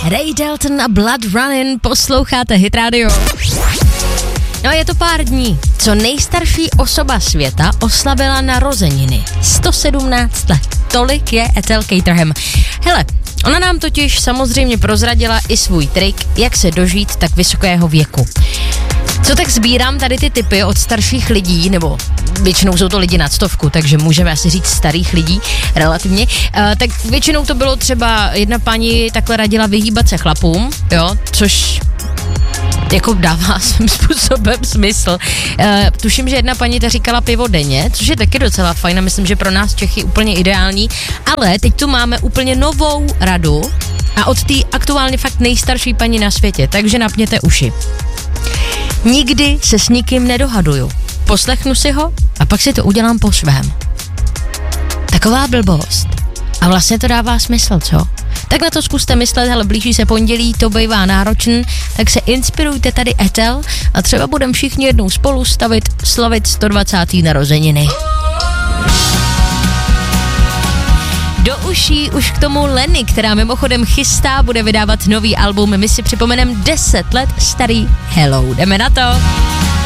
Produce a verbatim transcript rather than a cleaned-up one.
Ray Dalton a Blood Running, posloucháte Hit Radio. No a je to pár dní, co nejstarší osoba světa oslavila narozeniny. sto sedmnáct let. Tolik je Ethel Caterham. Hele, ona nám totiž samozřejmě prozradila i svůj trik, jak se dožít tak vysokého věku. Co tak sbírám tady ty tipy od starších lidí, nebo většinou jsou to lidi nad stovku, takže můžeme asi říct starých lidí relativně, uh, tak většinou to bylo třeba, jedna paní takhle radila vyhýbat se chlapům, jo, což jako dává svým způsobem smysl. Uh, tuším, že jedna paní ta říkala pivo denně, což je taky docela fajn a myslím, že pro nás Čechy úplně ideální, ale teď tu máme úplně novou radu a od té aktuálně fakt nejstarší paní na světě, takže napněte uši. Nikdy se s nikým nedohaduju. Poslechnu si ho a pak si to udělám po svém. Taková blbost. A vlastně to dává smysl, co? Tak na to zkuste myslet, hele, blíží se pondělí, to bývá náročný, tak se inspirujte tady Ethel a třeba budeme všichni jednou spolu stavit, slavit sto dvacáté narozeniny. Do uší už k tomu Lenny, která mimochodem chystá, bude vydávat nový album. My si připomeneme deset let starý Hello. Jdeme na to.